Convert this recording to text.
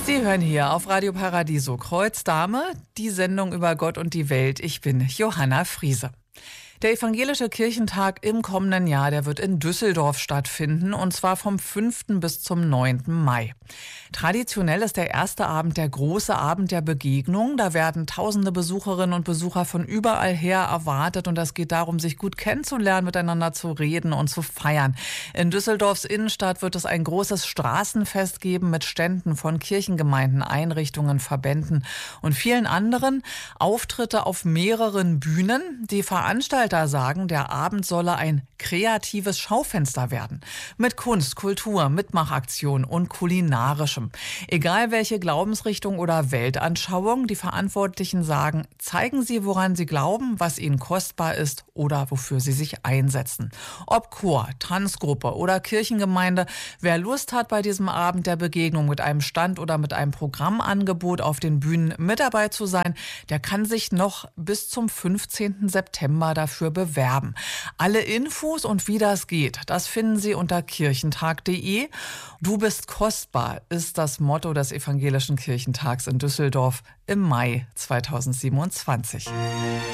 Sie hören hier auf Radio Paradiso Kreuz Dame, die Sendung über Gott und die Welt. Ich bin Johanna Friese. Der Evangelische Kirchentag im kommenden Jahr, der wird in Düsseldorf stattfinden, und zwar vom 5. bis zum 9. Mai. Traditionell ist der erste Abend der große Abend der Begegnung. Da werden tausende Besucherinnen und Besucher von überall her erwartet, und es geht darum, sich gut kennenzulernen, miteinander zu reden und zu feiern. In Düsseldorfs Innenstadt wird es ein großes Straßenfest geben mit Ständen von Kirchengemeinden, Einrichtungen, Verbänden und vielen anderen. Auftritte auf mehreren Bühnen. Die Veranstalter sagen, der Abend solle ein kreatives Schaufenster werden. Mit Kunst, Kultur, Mitmachaktion und Kulinarischem. Egal welche Glaubensrichtung oder Weltanschauung, die Verantwortlichen sagen, zeigen Sie, woran Sie glauben, was Ihnen kostbar ist oder wofür Sie sich einsetzen. Ob Chor, Tanzgruppe oder Kirchengemeinde, wer Lust hat, bei diesem Abend der Begegnung mit einem Stand oder mit einem Programmangebot auf den Bühnen mit dabei zu sein, der kann sich noch bis zum 15. September dafür bewerben. Alle Infos und wie das geht, das finden Sie unter kirchentag.de. Du bist kostbar ist das Motto des Evangelischen Kirchentags in Düsseldorf im Mai 2027.